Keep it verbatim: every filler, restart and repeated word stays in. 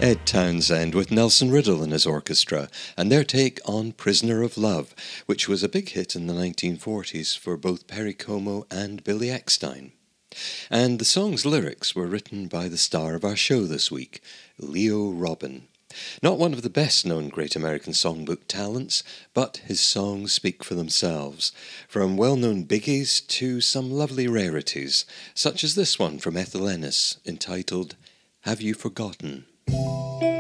Ed Townsend with Nelson Riddle and his orchestra, and their take on Prisoner of Love, which was a big hit in the nineteen forties for both Perry Como and Billy Eckstine. And the song's lyrics were written by the star of our show this week, Leo Robin. Not one of the best-known Great American Songbook talents, but his songs speak for themselves, from well-known biggies to some lovely rarities, such as this one from Ethel Ennis, entitled Have You Forgotten?